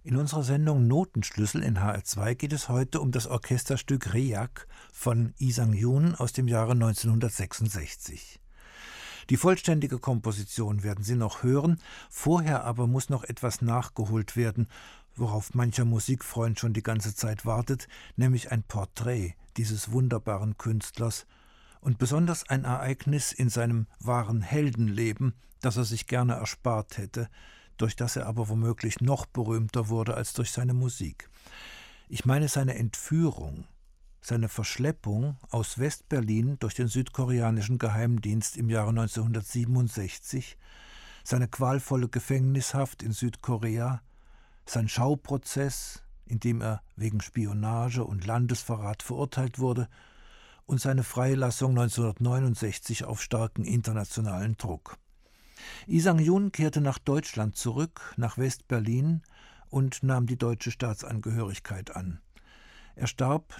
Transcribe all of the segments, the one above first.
In unserer Sendung Notenschlüssel in HR2 geht es heute um das Orchesterstück Reyak von Lee Sang-yoon aus dem Jahre 1966. Die vollständige Komposition werden Sie noch hören, vorher aber muss noch etwas nachgeholt werden, worauf mancher Musikfreund schon die ganze Zeit wartet, nämlich ein Porträt dieses wunderbaren Künstlers und besonders ein Ereignis in seinem wahren Heldenleben, das er sich gerne erspart hätte, durch das er aber womöglich noch berühmter wurde als durch seine Musik. Ich meine seine Entführung, seine Verschleppung aus West-Berlin durch den südkoreanischen Geheimdienst im Jahre 1967, seine qualvolle Gefängnishaft in Südkorea, sein Schauprozess, in dem er wegen Spionage und Landesverrat verurteilt wurde, und seine Freilassung 1969 auf starken internationalen Druck. Lee Sang-yoon kehrte nach Deutschland zurück, nach West-Berlin und nahm die deutsche Staatsangehörigkeit an. Er starb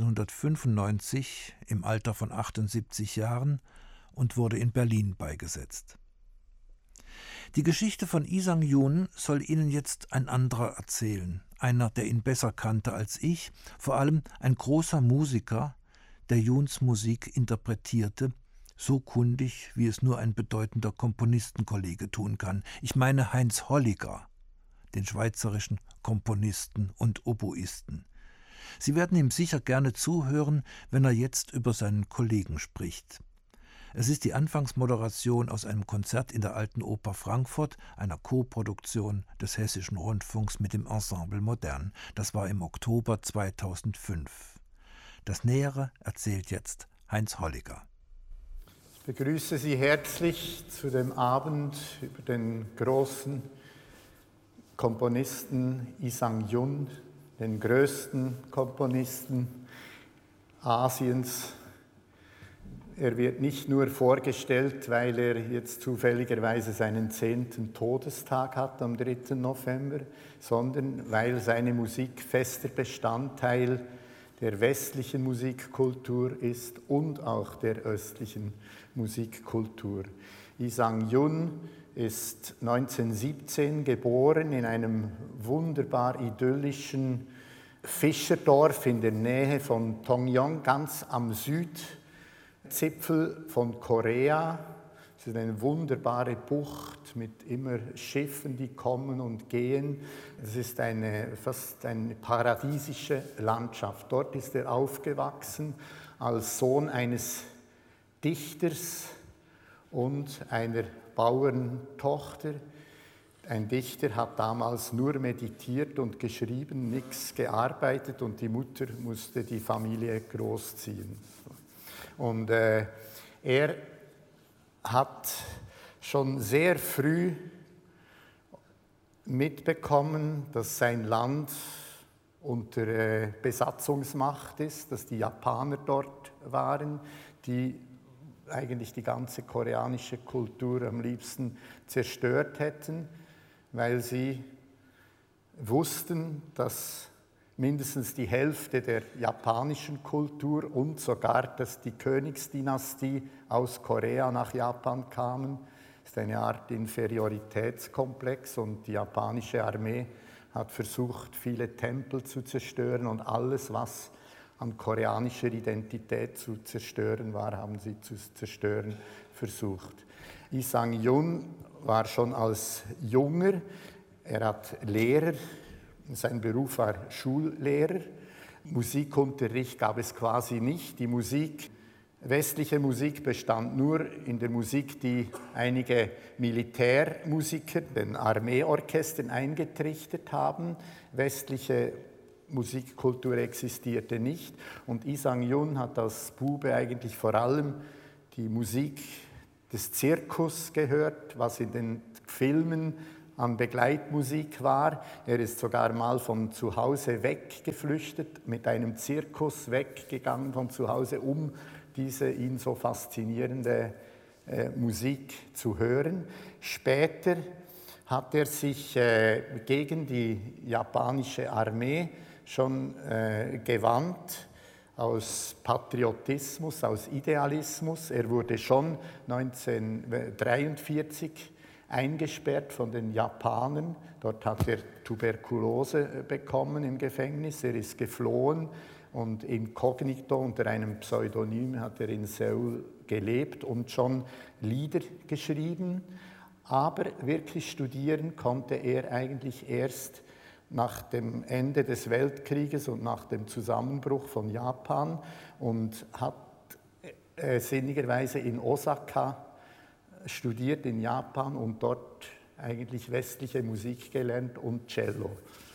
1995 im Alter von 78 Jahren und wurde in Berlin beigesetzt. Die Geschichte von Lee Sang-yoon soll Ihnen jetzt ein anderer erzählen, einer, der ihn besser kannte als ich, vor allem ein großer Musiker, der Yoons Musik interpretierte, so kundig, wie es nur ein bedeutender Komponistenkollege tun kann. Ich meine Heinz Holliger, den schweizerischen Komponisten und Oboisten. Sie werden ihm sicher gerne zuhören, wenn er jetzt über seinen Kollegen spricht. Es ist die Anfangsmoderation aus einem Konzert in der Alten Oper Frankfurt, einer Koproduktion des Hessischen Rundfunks mit dem Ensemble Modern. Das war im Oktober 2005. Das Nähere erzählt jetzt Heinz Holliger. Ich begrüße Sie herzlich zu dem Abend über den großen Komponisten Lee Sang-yoon, den größten Komponisten Asiens. Er wird nicht nur vorgestellt, weil er jetzt zufälligerweise seinen 10. Todestag hat am 3. November, sondern weil seine Musik fester Bestandteil der westlichen Musikkultur ist und auch der östlichen Musikkultur. Lee Sang-yoon ist 1917 geboren in einem wunderbar idyllischen Fischerdorf in der Nähe von Tongyeong, ganz am Südzipfel von Korea. Es ist eine wunderbare Bucht mit immer Schiffen, die kommen und gehen. Es ist fast eine paradiesische Landschaft. Dort ist er aufgewachsen als Sohn eines Dichters und einer Bauerntochter. Ein Dichter hat damals nur meditiert und geschrieben, nichts gearbeitet und die Mutter musste die Familie großziehen. Und er hat schon sehr früh mitbekommen, dass sein Land unter Besatzungsmacht ist, dass die Japaner dort waren, die eigentlich die ganze koreanische Kultur am liebsten zerstört hätten, weil sie wussten, dass mindestens die Hälfte der japanischen Kultur und sogar, dass die Königsdynastie aus Korea nach Japan kamen. Das ist eine Art Inferioritätskomplex und die japanische Armee hat versucht, viele Tempel zu zerstören und alles, was an koreanischer Identität zu zerstören war, haben sie zu zerstören versucht. Lee Sang-yoon war schon als Junger, er hat Lehrer, sein Beruf war Schullehrer. Musikunterricht gab es quasi nicht. Die westliche Musik bestand nur in der Musik, die einige Militärmusiker den Armeeorchestern eingetrichtert haben. Westliche Musikkultur existierte nicht. Und Lee Sang-yoon hat als Bube eigentlich vor allem die Musik des Zirkus gehört, was in den Filmen an Begleitmusik war. Er ist sogar mal von zu Hause weggeflüchtet, mit einem Zirkus weggegangen von zu Hause, um diese ihn so faszinierende Musik zu hören. Später hat er sich gegen die japanische Armee schon gewandt, aus Patriotismus, aus Idealismus. Er wurde schon 1943 eingesperrt von den Japanern. Dort hat er Tuberkulose bekommen im Gefängnis. Er ist geflohen und inkognito unter einem Pseudonym hat er in Seoul gelebt und schon Lieder geschrieben. Aber wirklich studieren konnte er eigentlich erst nach dem Ende des Weltkrieges und nach dem Zusammenbruch von Japan und hat sinnigerweise in Osaka studiert in Japan und dort eigentlich westliche Musik gelernt und Cello.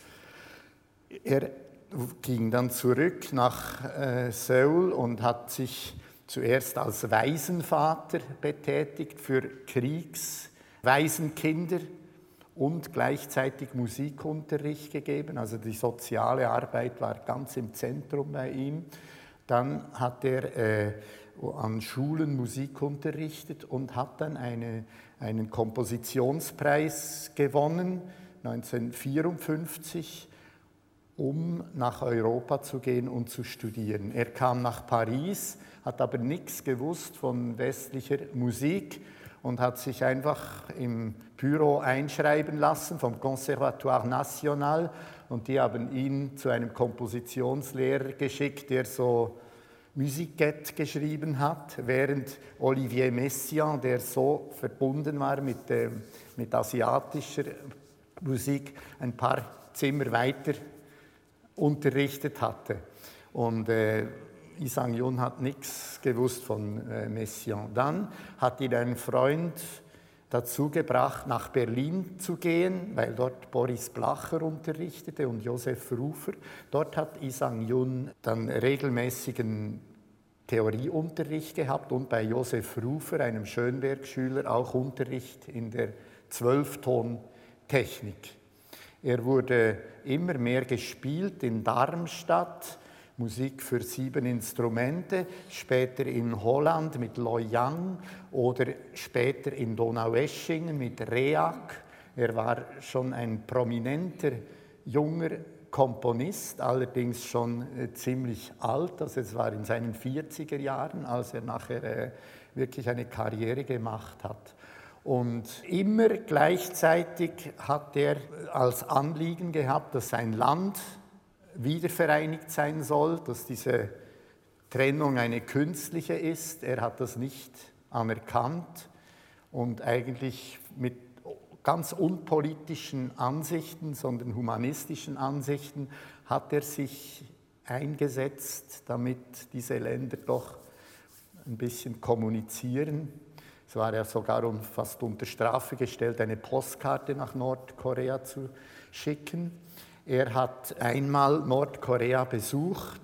Er ging dann zurück nach Seoul und hat sich zuerst als Waisenvater betätigt für Kriegswaisenkinder und gleichzeitig Musikunterricht gegeben. Also die soziale Arbeit war ganz im Zentrum bei ihm. Dann hat er an Schulen Musik unterrichtet und hat dann einen Kompositionspreis gewonnen, 1954, um nach Europa zu gehen und zu studieren. Er kam nach Paris, hat aber nichts gewusst von westlicher Musik und hat sich einfach im Büro einschreiben lassen vom Conservatoire National und die haben ihn zu einem Kompositionslehrer geschickt, der so Musiquette geschrieben hat, während Olivier Messiaen, der so verbunden war mit asiatischer Musik, ein paar Zimmer weiter unterrichtet hatte. Und Lee Sang-jun hat nichts gewusst von Messiaen. Dann hat ihn ein Freund dazu gebracht, nach Berlin zu gehen, weil dort Boris Blacher unterrichtete und Josef Rufer. Dort hat Lee Sang-jun dann regelmäßigen Theorieunterricht gehabt und bei Josef Rufer, einem Schönberg-Schüler, auch Unterricht in der Zwölftontechnik. Er wurde immer mehr gespielt in Darmstadt, Musik für 7 Instrumente, später in Holland mit Loy Yang oder später in Donaueschingen mit Reak. Er war schon ein prominenter junger Komponist, allerdings schon ziemlich alt, also es war in seinen 40er Jahren, als er nachher wirklich eine Karriere gemacht hat. Und immer gleichzeitig hat er als Anliegen gehabt, dass sein Land wiedervereinigt sein soll, dass diese Trennung eine künstliche ist. Er hat das nicht anerkannt und eigentlich mit ganz unpolitischen Ansichten, sondern humanistischen Ansichten hat er sich eingesetzt, damit diese Länder doch ein bisschen kommunizieren. Es war ja sogar fast unter Strafe gestellt, eine Postkarte nach Nordkorea zu schicken. Er hat einmal Nordkorea besucht,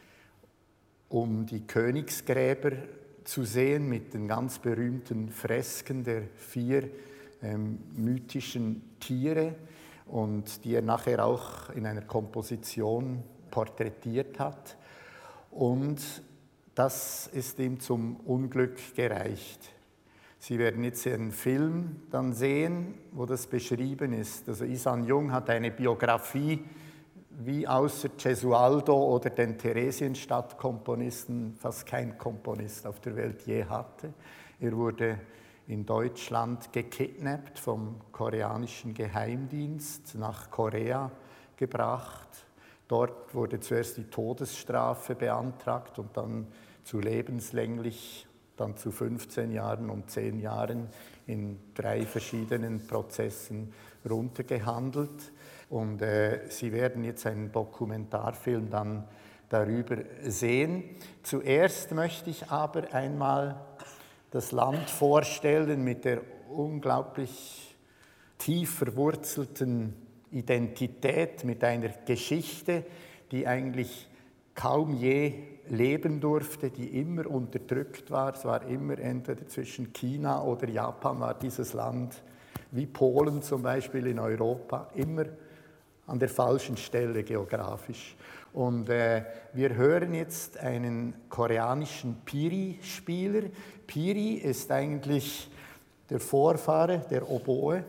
um die Königsgräber zu sehen mit den ganz berühmten Fresken der 4 mythischen Tiere und die er nachher auch in einer Komposition porträtiert hat. Und das ist ihm zum Unglück gereicht. Sie werden jetzt einen Film dann sehen, wo das beschrieben ist. Also Lee Sang-jun hat eine Biografie, wie außer Gesualdo oder den Theresienstadt-Komponisten fast kein Komponist auf der Welt je hatte. Er wurde in Deutschland gekidnappt vom koreanischen Geheimdienst, nach Korea gebracht. Dort wurde zuerst die Todesstrafe beantragt und dann zu lebenslänglich, dann zu 15 Jahren und 10 Jahren in 3 verschiedenen Prozessen runtergehandelt. Und Sie werden jetzt einen Dokumentarfilm dann darüber sehen. Zuerst möchte ich aber einmal das Land vorstellen mit der unglaublich tief verwurzelten Identität, mit einer Geschichte, die eigentlich kaum je leben durfte, die immer unterdrückt war. Es war immer entweder zwischen China oder Japan, war dieses Land wie Polen zum Beispiel in Europa, immer an der falschen Stelle geografisch. Und wir hören jetzt einen koreanischen Piri-Spieler. Piri ist eigentlich der Vorfahre der Oboe,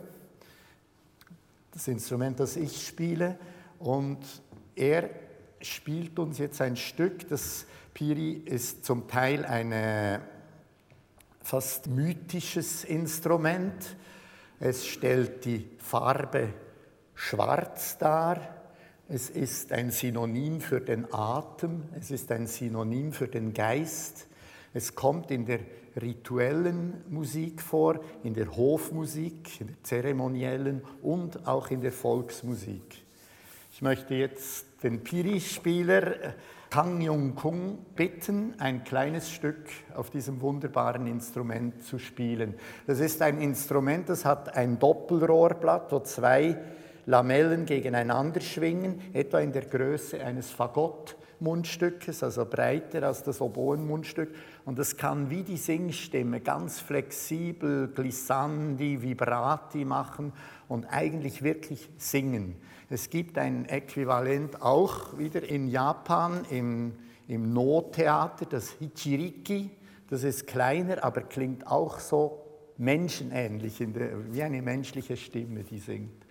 das Instrument, das ich spiele. Und er spielt uns jetzt ein Stück. Das Piri ist zum Teil ein fast mythisches Instrument. Es stellt die Farbe Schwarz dar. Es ist ein Synonym für den Atem. Es ist ein Synonym für den Geist. Es kommt in der rituellen Musik vor, in der Hofmusik, in der zeremoniellen und auch in der Volksmusik. Ich möchte jetzt den Piri-Spieler Kang Yung-Kung bitten, ein kleines Stück auf diesem wunderbaren Instrument zu spielen. Das ist ein Instrument, das hat ein Doppelrohrblatt, wo 2 Lamellen gegeneinander schwingen, etwa in der Größe eines Fagott-Mundstückes, also breiter als das Oboen-Mundstück. Und es kann wie die Singstimme ganz flexibel Glissandi, Vibrati machen und eigentlich wirklich singen. Es gibt ein Äquivalent auch wieder in Japan im No-Theater, das Hichiriki. Das ist kleiner, aber klingt auch so menschenähnlich, wie eine menschliche Stimme, die singt.